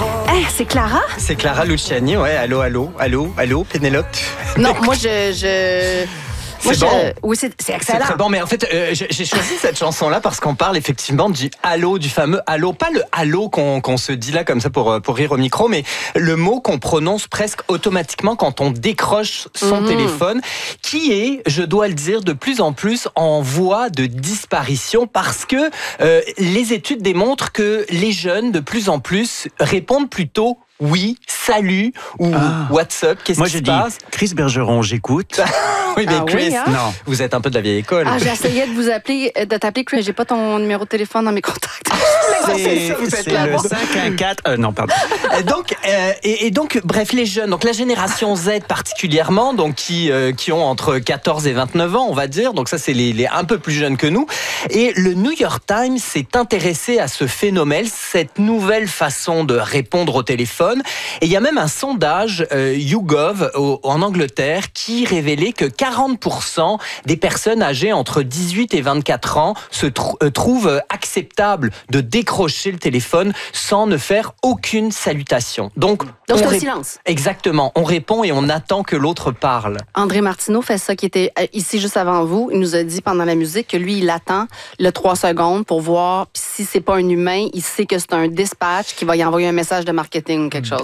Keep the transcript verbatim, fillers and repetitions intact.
Hey, c'est Clara? C'est Clara Luciani, ouais. Allô, allô, allô, allô, Pénélope. Non, moi, je... je... Moi, C'est je... bon. Oui, c'est, c'est excellent. C'est très bon, mais en fait, euh, j'ai j'ai choisi cette chanson-là parce qu'on parle effectivement du allô, du fameux allô. Pas le allô qu'on qu'on se dit là comme ça pour, pour rire au micro, mais le mot qu'on prononce presque automatiquement quand on décroche son mmh. téléphone, qui est, je dois le dire, de plus en plus en voie de disparition parce que euh, les études démontrent que les jeunes, de plus en plus, répondent plutôt oui, salut ou ah. what's up, qu'est-ce Moi, qui se je passe? dis Chris Bergeron, j'écoute. Oui, mais ah Chris, oui, hein? non, vous êtes un peu de la vieille école. Ah, j'essayais de vous appeler, de t'appeler Chris, j'ai pas ton numéro de téléphone dans mes contacts. C'est, c'est, c'est le cinq un quatre. Euh, non, pardon. donc, euh, et, et donc, bref, les jeunes, donc la génération Z particulièrement, donc qui euh, qui ont entre quatorze et vingt-neuf ans, on va dire. Donc ça, c'est les, les un peu plus jeunes que nous. Et le New York Times s'est intéressé à ce phénomène, cette nouvelle façon de répondre au téléphone. Et il y a même un sondage euh, YouGov au, en Angleterre qui révélait que quarante pour cent des personnes âgées entre dix-huit et vingt-quatre ans se tr- euh, trouvent acceptable de décrocher le téléphone sans ne faire aucune salutation. Donc, Donc c'est on un ré- silence. Exactement. On répond et on attend que l'autre parle. André Martineau fait ça, qui était ici juste avant vous. Il nous a dit pendant la musique que lui, il attend le trois secondes pour voir. Puis si c'est pas un humain, il sait que c'est un dispatch qui va y envoyer un message de marketing ou quelque chose.